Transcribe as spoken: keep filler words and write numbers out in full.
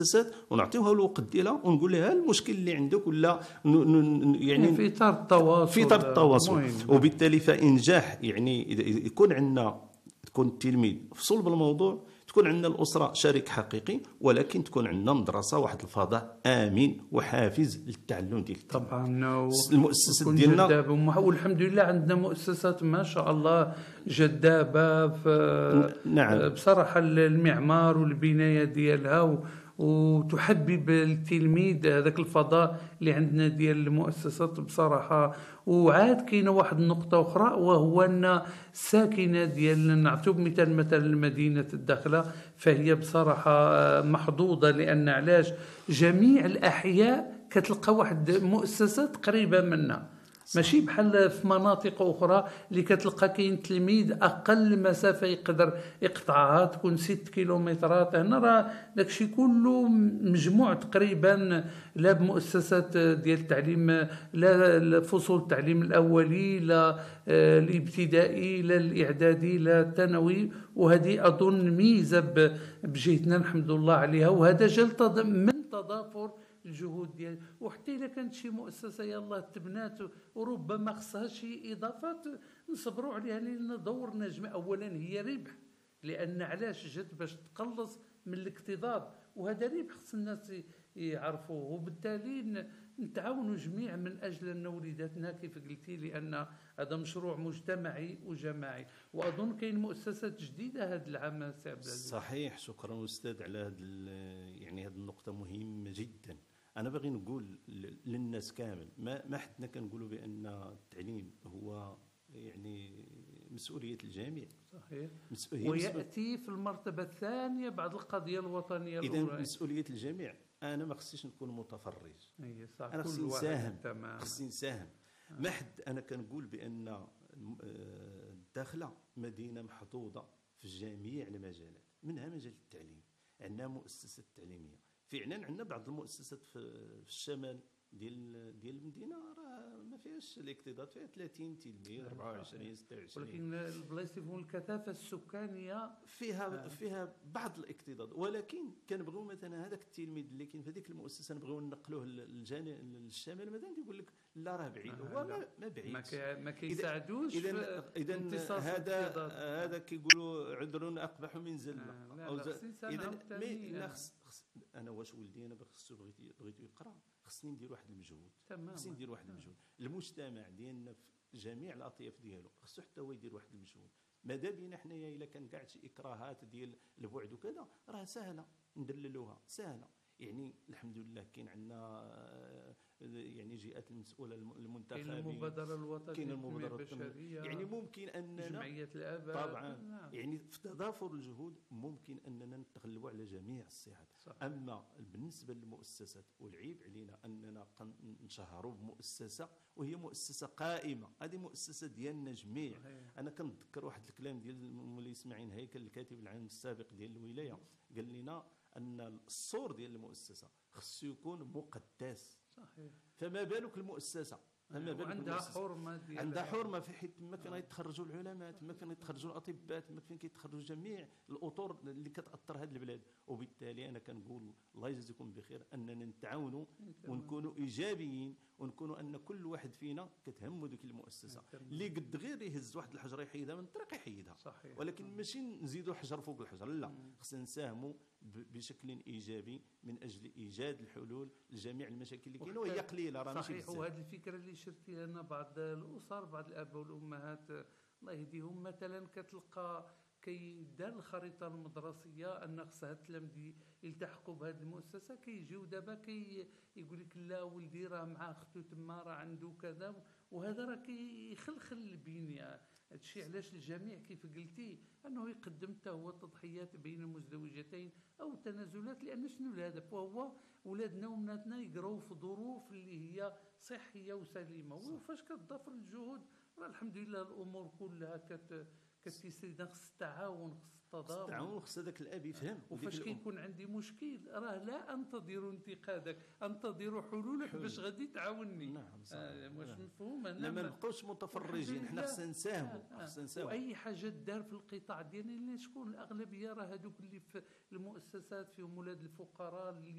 المؤسسات ونعطيوها الوقت ديالها ونقول لها المشكل اللي عندك، ولا ن- ن- يعني في اطار التواصل في اطار التواصل. مهم. وبالتالي فانجاح يعني إذا يكون عندنا، تكون التلميذ في صلب الموضوع، تكون عندنا الاسره شريك حقيقي، ولكن تكون عندنا مدرسه واحد الفضاء امن وحافز للتعلم ديال التلميذ. طبعا المؤسسات وتكون ديالنا جذابة ومح- والحمد لله عندنا مؤسسات ما شاء الله جذابة في نعم بصراحة المعمار والبناية ديالها و- وتحبب التلميذ هذاك الفضاء اللي عندنا ديال المؤسسات بصراحة. وعاد كاينه واحد النقطة أخرى، وهو أن الساكنة ديال نعطيو مثال مثلا مدينة الداخلة، فهي بصراحة محظوظة، لأن علاش جميع الأحياء كتلقى واحد مؤسسات قريبة منا، ماشي بحال في مناطق اخرى اللي كتلقى كاين تلميذ اقل مسافه يقدر يقطعها تكون ست كيلومترات. هنا راه داكشي كله مجموع تقريبا، لا بمؤسسات ديال التعليم، لا فصول التعليم الاولي، لا آه، الابتدائي، لا الاعدادي، لا الثانوي. وهذه اظن ميزه بجهتنا الحمد لله عليها، وهذا جا من تضافر الجهود ديال. وحتى الا كانت شي مؤسسه يلاه تبنات وربما خصها شي اضافات نصبروا عليها، لان دور نجم اولا هي ربح، لان علاش جات باش تقلص من الاكتظاظ، وهذا ربح خص الناس يعرفوه. وبالتالي نتعاونوا جميع من اجل ان وليداتنا كيف قلتي، لان هذا مشروع مجتمعي وجماعي. واظن كاين مؤسسات جديده هذا العام سي عبد العزيز. صحيح، شكرا استاذ على هذه يعني هذه النقطه مهمه جدا. انا باغي نقول للناس كامل، ما ما حدنا كنقولوا بان التعليم هو يعني مسؤوليه الجميع. صحيح. مسؤولية وياتي في المرتبه الثانيه بعد القضيه الوطنيه الاولى. الاولى. اذا مسؤوليه الجميع، انا ما خصنيش نكون متفرج، اي صح، انا كل خصني واحد نساهم، تمام. خصني نساهم. ما حد، انا كنقول بان آه، الداخله مدينه محظوظه في جميع المجالات، منها مجال التعليم. عندنا مؤسسات تعليميه فعلا، عندنا بعض المؤسسات في في الشمال ديال ديال المدينه راه ما فيهاش الاكتظاظ، فيها ثلاثين تلميذ، أربعة وعشرين، ستة وعشرين، ولكن البلايص اللي فيهم الكثافه السكانيه فيها فيها بعض الاكتظاظ. ولكن كنبغيو مثلا هذاك التلميذ اللي كاين في هذيك المؤسسه نبغيو نقلوه للجانب للشمال مثلا، كيقول لك لا راه بعيد. آه هو لا. ما ما بعيد، ما كي ما كيساعدوش اذا اذا امتصاص هذا الاكتظاظ. هذا كيقولوا عذر اقبح من زله. آه لا او لا، ز- خصني نسمعهم اذا تاني. ما آه. خص خص- انا واش ولدي انا خصو بغيت بغيتو يقرا، خصني ندير واحد المجهود، تمام. خصني ندير واحد المجهود. المجتمع ديالنا في جميع الاطياف ديالو خصو حتى هو يدير واحد المجهود. ماذا بينا حنايا الا كان كاع شي اكراهات ديال البعد وكذا، راه سهله ندللوها، سهله. يعني الحمد لله كاين عندنا يعني جهات المسؤوله المنتخبين، كاين المبادره الوطنيه كاين للتنميه المبادره البشريه، يعني ممكن اننا جمعيه الاباء. طبعا نعم. يعني في تضافر الجهود ممكن اننا نتغلبوا على جميع الصعاب. اما بالنسبه للمؤسسات، والعيب علينا اننا نشهروا بمؤسسه وهي مؤسسه قائمه، هذه مؤسسه ديالنا جميع. صحيح. انا كنتذكر واحد الكلام ديال مولاي اسماعيل هيكل الكاتب العام السابق ديال الولايه، قال لنا ان السور ديال المؤسسه خصو يكون مقدس. صحيح. فما بالك المؤسسه، فما بالك وعندها المؤسسة. حرمه ديال عندها حرمه في حيث تما فين يتخرجوا العلماء، تما فين يتخرجوا الاطباء، تما فين كيتخرجوا جميع الاطر اللي كتاثر هذه البلاد. وبالتالي انا كنقول الله يجزيكم بخير اننا نتعاونوا ونكونوا ايجابيين، ونكونوا ان كل واحد فينا كتهمه ديك المؤسسه اللي قد غير يهز واحد الحجره يحيدها من الطريق يحيدها. صحيح. ولكن ماشي نزيدوا حجر فوق الحجر، لا، خصنا نساهموا بشكل ايجابي من اجل ايجاد الحلول لجميع المشاكل اللي كاينه، وهي قليله راه ماشي صحيح. وهذه الفكره اللي شرتي لنا بعض الاسر، بعض الاباء والامهات الله يهديهم، مثلا كتلقى كيدار الخريطه المدرسيه ان خصها التلاميذ يلتحقوا بهذه المؤسسه، كيجيو دابا كي يقول لك لا ولدي راه مع اختو تما راه عنده كذا، وهذا راه كيخلخل البنيه. هادشي علاش الجميع كيف قلتي انه يقدم حتى هو تضحيات بين المزدوجتين او تنازلات، لان شنو الهدف؟ وهو ولادنا وبناتنا يقراو في ظروف اللي هي صحيه وسليمه. وفاش كتضافر الجهود راه الحمد لله الامور كلها كت كتيسر. خص التعاون، خص التضامن، التعاون، خص هذاك الاب يفهم. وفاش كيكون عندي مشكل راه لا انتظر انتقادك، انتظر حلولك حلول. باش غادي تعاونني. نعم صح. آه واش نعم. مفهوم؟ لا ما نبقاوش متفرجين، حنا خصنا نساهموا، خصنا نساهموا. واي حاجه دار في القطاع ديالنا اللي شكون الاغلبيه راه هذوك اللي في المؤسسات فيهم ولاد الفقراء اللي